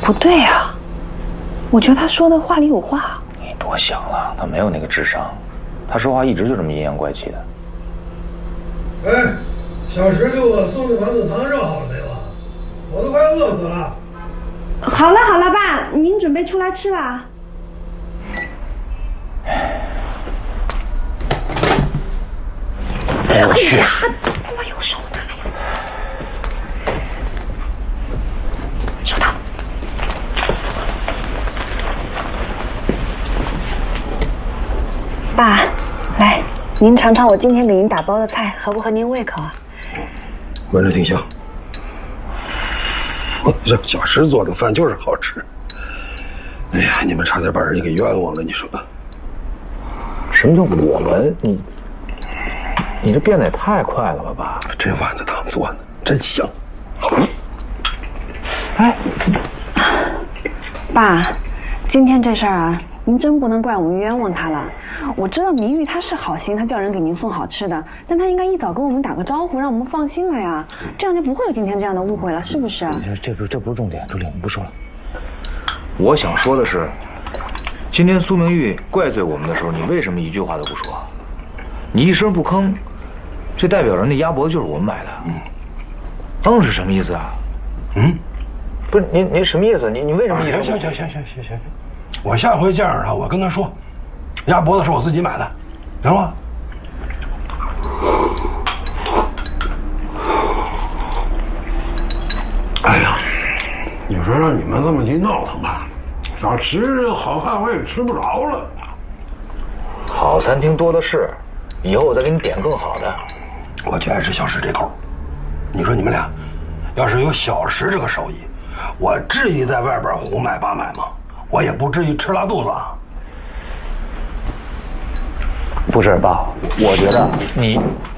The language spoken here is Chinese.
不对啊，我觉得他说的话里有话。 你多想了，他没有那个智商，他说话一直就这么阴阳怪气的。 哎，小石给我送的丸子汤热好了没有啊？我都快饿死了。 好了好了，爸，您准备出来吃吧。 哎我去！ 怎么有手呢？手套。爸，来，您尝尝我今天给您打包的菜，合不合您胃口啊？ 闻着挺香。这小石做的饭就是好吃。哎呀，你们差点把人家给冤枉了，你说？ 什么叫我们？你这变得也太快了吧，爸！ 这丸子汤做的真香。 哎，爸，今天这事儿啊，您真不能怪我们冤枉他了。我知道明玉他是好心，他叫人给您送好吃的，但他应该一早跟我们打个招呼，让我们放心了呀，这样就不会有今天这样的误会了，是不是？ 这不是重点，你不说了。我想说的是，今天苏明玉怪罪我们的时候，你为什么一句话都不说？你一声不吭，这代表着那鸭脖子就是我们买的。是什么意思啊？不是你什么意思？你为什么？ 行，我下回见着他，我跟他说，鸭脖子是我自己买的，行吗？哎呀，你说让你们这么一闹腾吧，想吃好饭我也吃不着了。 好餐厅多的是，以后我再给你点更好的。 我就爱吃小石这口。你说你们俩，要是有小石这个手艺，我至于在外边胡买八买吗？我也不至于吃拉肚子啊。 不是爸，我觉得你